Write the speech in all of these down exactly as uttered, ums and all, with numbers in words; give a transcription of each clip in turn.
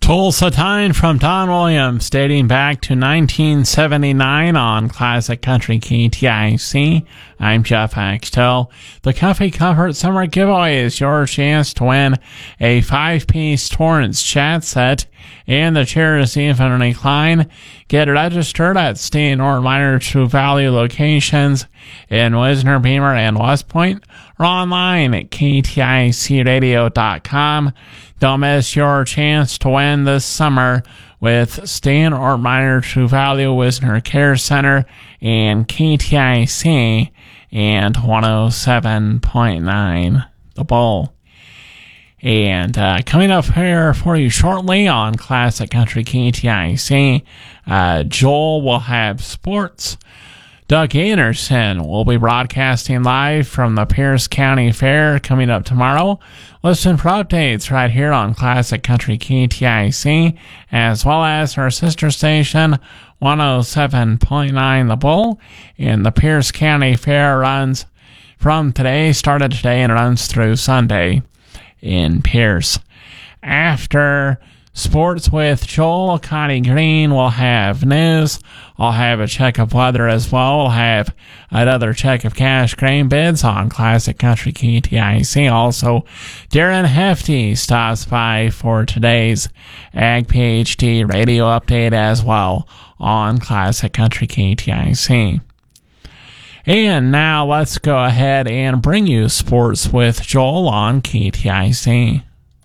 Tulsa Time from Don Williams, dating back to nineteen seventy-nine on Classic Country K T I C. I'm Jeff Axtell. The Comfy Comfort Summer Giveaway is your chance to win a five-piece Torrance chat set and the chairs Infinitely Klein. Get registered at State or Minor True Value locations in Wisner, Beamer, and West Point, or online at K T I C radio dot com. Don't miss your chance to win this summer with State or Minor True Value, Wisner Care Center, and K T I C and one oh seven point nine The Bull. And uh, coming up here for you shortly on Classic Country K T I C, uh, Joel will have sports. Doug Anderson will be broadcasting live from the Pierce County Fair coming up tomorrow. Listen for updates right here on Classic Country K T I C, as well as our sister station, one oh seven point nine The Bull. And the Pierce County Fair runs from today, started today, and runs through Sunday in Pierce. After sports with Joel, Connie Green will have news. I'll have a check of weather as well. We'll have another check of cash grain bids on Classic Country K T I C. Also, Darren Hefty stops by for today's Ag PhD radio update as well on Classic Country K T I C. And now let's go ahead and bring you sports with Joel on K T I C.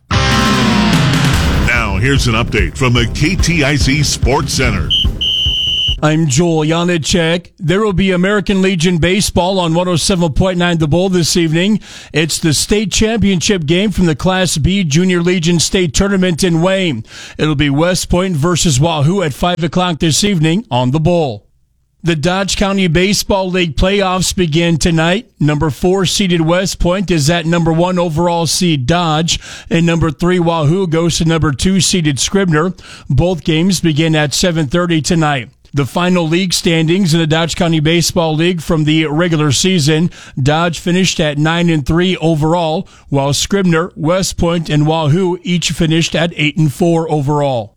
Now here's an update from the K T I C Sports Center. I'm Joel Janicek. There will be American Legion baseball on one oh seven point nine The Bull this evening. It's the state championship game from the Class B Junior Legion State Tournament in Wayne. It'll be West Point versus Wahoo at five o'clock this evening on The Bull. The Dodge County Baseball League playoffs begin tonight. Number four seeded West Point is at number one overall seed Dodge, and number three Wahoo goes to number two seeded Scribner. Both games begin at seven thirty tonight. The final league standings in the Dodge County Baseball League from the regular season: Dodge finished at nine and three overall, while Scribner, West Point, and Wahoo each finished at eight and four overall.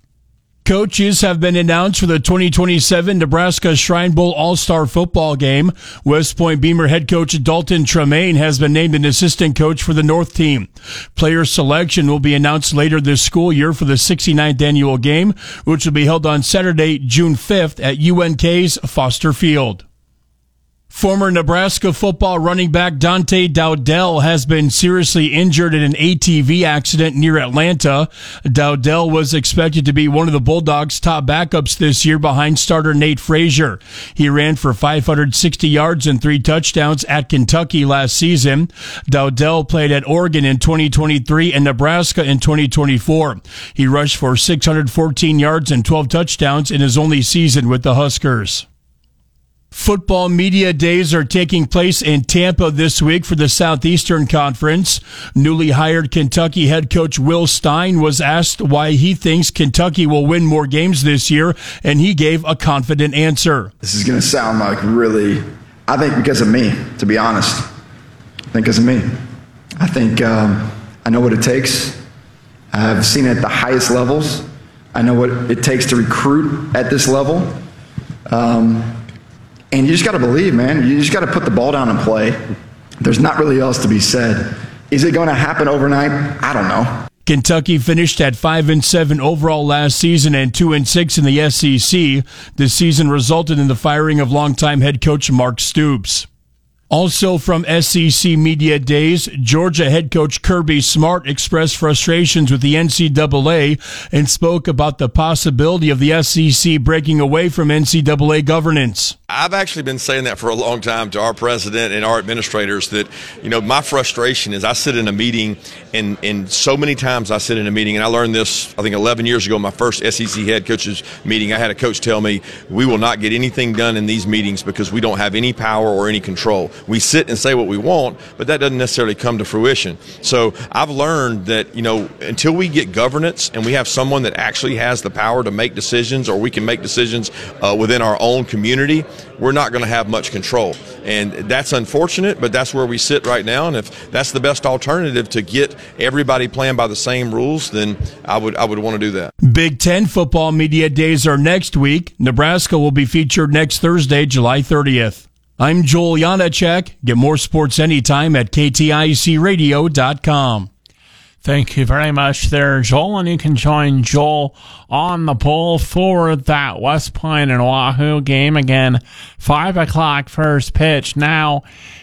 Coaches have been announced for the twenty twenty-seven Nebraska Shrine Bowl All-Star Football Game. West Point Beamer head coach Dalton Tremaine has been named an assistant coach for the North team. Player selection will be announced later this school year for the sixty-ninth annual game, which will be held on Saturday, June fifth at U N K's Foster Field. Former Nebraska football running back Dante Dowdell has been seriously injured in an A T V accident near Atlanta. Dowdell was expected to be one of the Bulldogs' top backups this year behind starter Nate Frazier. He ran for five hundred sixty yards and three touchdowns at Kentucky last season. Dowdell played at Oregon in twenty twenty-three and Nebraska in twenty twenty-four. He rushed for six hundred fourteen yards and twelve touchdowns in his only season with the Huskers. Football media days are taking place in Tampa this week for the Southeastern Conference. Newly hired Kentucky head coach Will Stein was asked why he thinks Kentucky will win more games this year, and he gave a confident answer. This is going to sound like really, I think because of me, to be honest. I think because of me. I think um, I know what it takes. I've seen it at the highest levels. I know what it takes to recruit at this level. Um, And you just got to believe, man. You just got to put the ball down and play. There's not really else to be said. Is it going to happen overnight? I don't know. Kentucky finished at five and seven overall last season and two and six in the S E C. This season resulted in the firing of longtime head coach Mark Stoops. Also from S E C Media Days, Georgia head coach Kirby Smart expressed frustrations with the N C double A and spoke about the possibility of the S E C breaking away from N C double A governance. I've actually been saying that for a long time to our president and our administrators that, you know, my frustration is I sit in a meeting and, and so many times I sit in a meeting, and I learned this, I think eleven years ago, my first S E C head coaches meeting. I had a coach tell me, we will not get anything done in these meetings because we don't have any power or any control. We sit and say what we want, but that doesn't necessarily come to fruition. So I've learned that, you know, until we get governance and we have someone that actually has the power to make decisions, or we can make decisions uh, within our own community, we're not going to have much control. And that's unfortunate, but that's where we sit right now. And if that's the best alternative to get everybody playing by the same rules, then I would I would want to do that. Big Ten football media days are next week. Nebraska will be featured next Thursday, July thirtieth. I'm Joel Janacek. Get more sports anytime at K T I C radio dot com. Thank you very much there, Joel. And you can join Joel on the poll for that West Point and Wahoo game. Again, five o'clock first pitch. Now,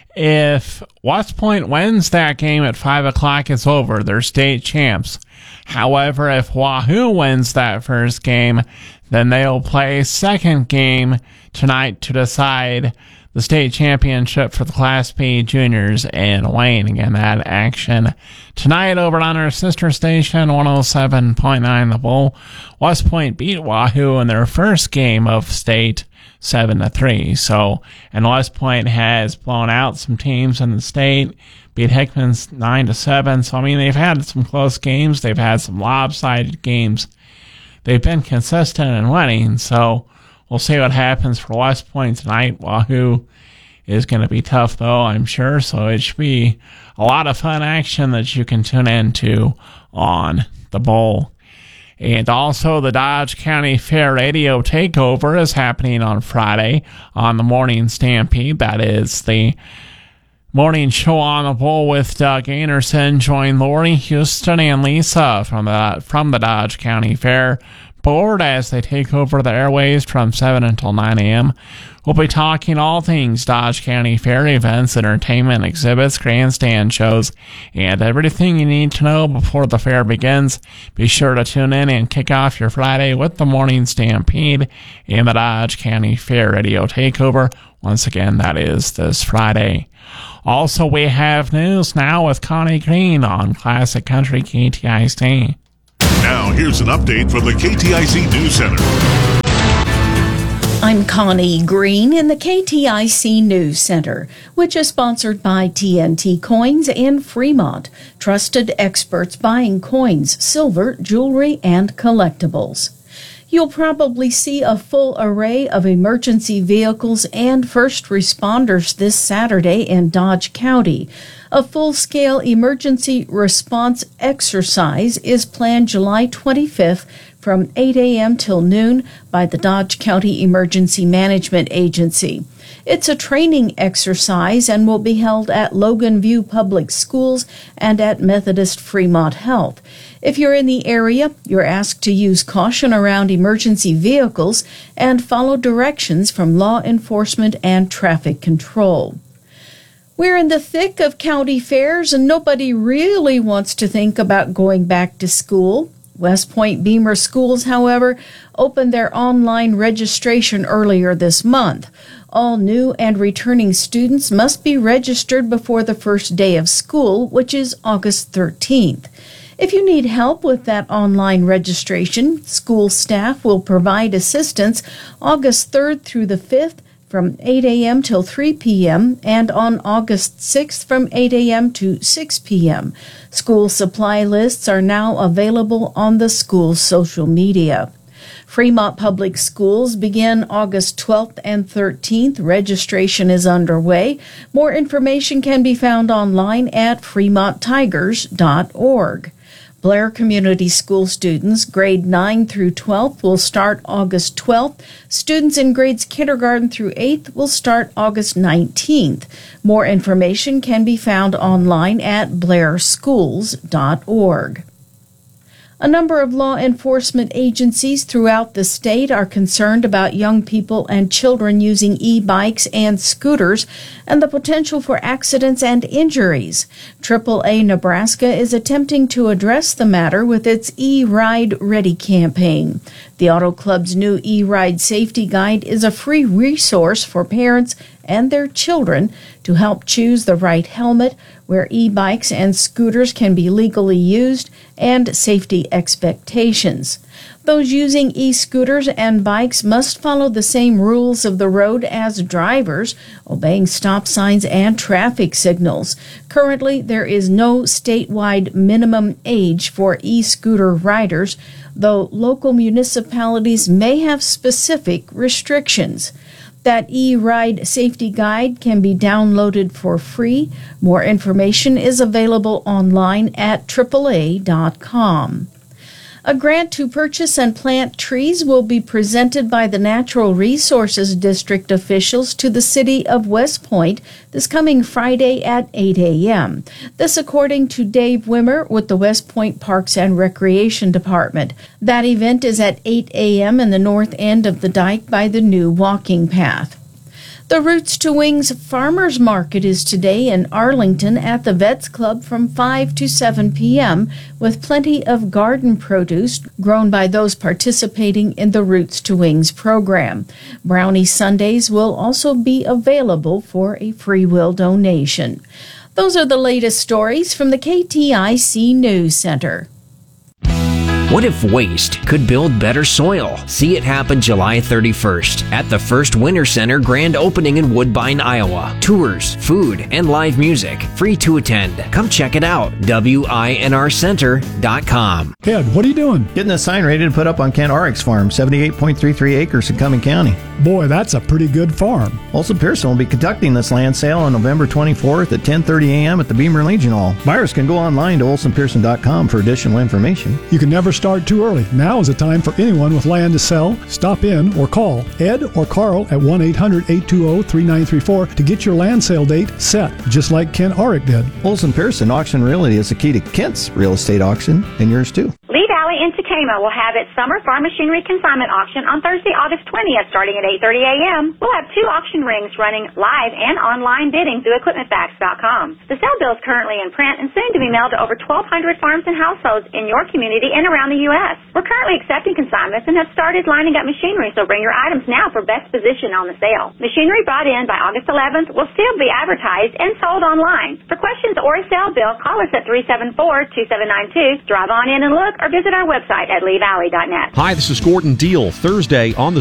if West Point wins that game at five o'clock, it's over. They're state champs. However, if Wahoo wins that first game, then they'll play a second game tonight to decide the state championship for the Class B juniors in Wayne. Again, that action tonight over on our sister station, one oh seven point nine The Bull. West Point beat Wahoo in their first game of state seven to three. So, and West Point has blown out some teams in the state, beat Hickman's nine to seven. So, I mean, they've had some close games. They've had some lopsided games. They've been consistent in winning. So, we'll see what happens for West Point tonight. Wahoo is going to be tough, though, I'm sure. So it should be a lot of fun action that you can tune into on the Bowl. And also, the Dodge County Fair Radio Takeover is happening on Friday on the Morning Stampede. That is the morning show on the Bowl with Doug Anderson. Join Lori, Houston, and Lisa from the, from the Dodge County Fair board as they take over the airways from seven until nine a.m. We'll be talking all things Dodge County Fair events, entertainment, exhibits, grandstand shows, and everything you need to know before the fair begins. Be sure to tune in and kick off your Friday with the Morning Stampede and the Dodge County Fair Radio Takeover. Once again, that is this Friday. Also, we have news now with Connie Green on Classic Country K T I C. Now, here's an update from the K T I C News Center. I'm Connie Green in the K T I C News Center, which is sponsored by T N T Coins in Fremont, trusted experts buying coins, silver, jewelry, and collectibles. You'll probably see a full array of emergency vehicles and first responders this Saturday in Dodge County. A full-scale emergency response exercise is planned July twenty-fifth from eight a.m. till noon by the Dodge County Emergency Management Agency. It's a training exercise and will be held at Logan View Public Schools and at Methodist Fremont Health. If you're in the area, you're asked to use caution around emergency vehicles and follow directions from law enforcement and traffic control. We're in the thick of county fairs and nobody really wants to think about going back to school. West Point Beamer Schools, however, opened their online registration earlier this month. All new and returning students must be registered before the first day of school, which is August thirteenth. If you need help with that online registration, school staff will provide assistance August third through the fifth from eight a.m. till three p.m. and on August sixth from eight a.m. to six p.m. School supply lists are now available on the school's social media. Fremont Public Schools begin August twelfth and thirteenth. Registration is underway. More information can be found online at fremont tigers dot org. Blair Community School students, grade nine through twelfth, will start August twelfth. Students in grades kindergarten through eighth will start August nineteenth. More information can be found online at blair schools dot org. A number of law enforcement agencies throughout the state are concerned about young people and children using e-bikes and scooters and the potential for accidents and injuries. triple A Nebraska is attempting to address the matter with its E-Ride Ready campaign. The Auto Club's new E-Ride Safety Guide is a free resource for parents and their children to help choose the right helmet, where e-bikes and scooters can be legally used, and safety expectations. Those using e-scooters and bikes must follow the same rules of the road as drivers, obeying stop signs and traffic signals. Currently, there is no statewide minimum age for e-scooter riders, though local municipalities may have specific restrictions. That e-ride safety guide can be downloaded for free. More information is available online at triple A dot com. A grant to purchase and plant trees will be presented by the Natural Resources District officials to the city of West Point this coming Friday at eight a.m. This according to Dave Wimmer with the West Point Parks and Recreation Department. That event is at eight a.m. in the north end of the dike by the new walking path. The Roots to Wings Farmers Market is today in Arlington at the Vets Club from five to seven p.m. with plenty of garden produce grown by those participating in the Roots to Wings program. Brownie Sundays will also be available for a free will donation. Those are the latest stories from the K T I C News Center. What if waste could build better soil? See it happen July thirty-first at the First Winter Center grand opening in Woodbine, Iowa. Tours, food, and live music. Free to attend. Come check it out. W I N R center dot com. Ed, what are you doing? Getting a sign ready to put up on Kent Oryx Farm, seventy-eight point three three acres in Cumming County. Boy, that's a pretty good farm. Olson Pearson will be conducting this land sale on November twenty-fourth at ten thirty a.m. at the Beamer Legion Hall. Buyers can go online to olson pearson dot com for additional information. You can never start too early. Now is the time for anyone with land to sell. Stop in or call Ed or Carl at one eight hundred eight two zero three nine three four to get your land sale date set, just like Ken Orick did. Olson Pearson Auction Realty is the key to Kent's real estate auction, and yours too. Lee Valley in Tacoma will have its summer farm machinery consignment auction on Thursday, August twentieth, starting at eight thirty a.m. We'll have two auction rings running live and online bidding through equipment facts dot com. The sale bill is currently in print and soon to be mailed to over twelve hundred farms and households in your community and around the U S We're currently accepting consignments and have started lining up machinery, so bring your items now for best position on the sale. Machinery brought in by August eleventh will still be advertised and sold online. For questions or a sale bill, call us at three seven four, two seven nine two, drive on in and look, or visit our website at lee valley dot net. Hi, this is Gordon Deal. Thursday on the